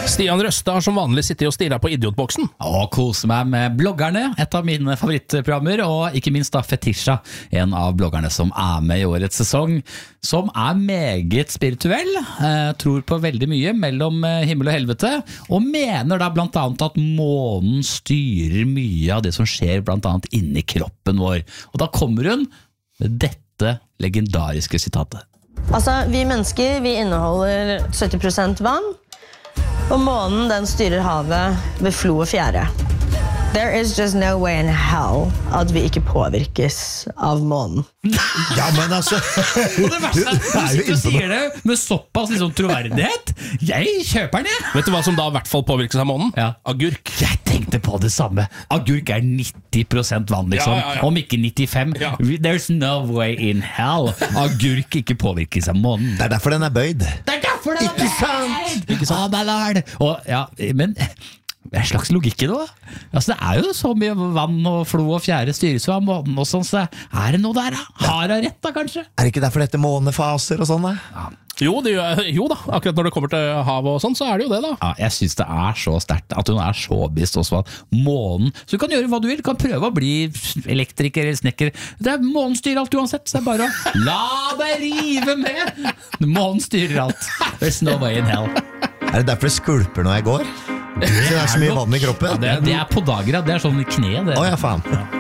Stian Røste har som vanlig sittet og stirret på idiotboksen. Og koser meg med bloggerne, et av mine favorittprogrammer, og ikke minst da Fetisha, en av bloggerne som med i årets sesong, som meget spirituell, tror på veldig mye mellom himmel og helvete, og mener da blant annet at månen styrer mye av det som skjer blant annet inni kroppen vår. Og da kommer hun med dette legendariske sitatet. Altså, vi mennesker, vi inneholder 70% vann, og månen den styrer havet ved flo og fjære. There is just no way in hell at vi ikke påvirkes av månen. Ja, men altså Og det verste du sier det med såpass liksom, troverdighet. Jeg kjøper den, jeg. Vet du hva som da i hvert fall påvirkes av månen? Ja. Agurk. Jeg tenkte på det samme. Agurk 90% vann, liksom. Ja. Om ikke 95. Ja. There's no way in hell. Agurk ikke påvirkes av månen. Det derfor den bøyd. Det derfor det Ikke sant? Ikke sant? Oh, my lord. Og, ja, men det en slags logikk i det da. Altså, det jo så mye vann og flo og fjære styres av månen og sånn, så det noe der da? Har jeg rett da, kanskje? Det ikke derfor dette månefaser og sånn da? Ja. Jo da, akkurat når det kommer til havet og sånn, så det jo det da. Ja, jeg synes det så sterkt at hun så bevisst også at månen, så du kan gjøre hva du vil, du kan prøve å bli elektriker eller snekker, månen styrer alt uansett, så det bare å la deg rive med. Månen styrer alt. There's no way in hell. Det derfor det skvulper når jeg går? Det så mye vann i kroppen? Ja, det på dager, det sånn i kne det. Åja, faen.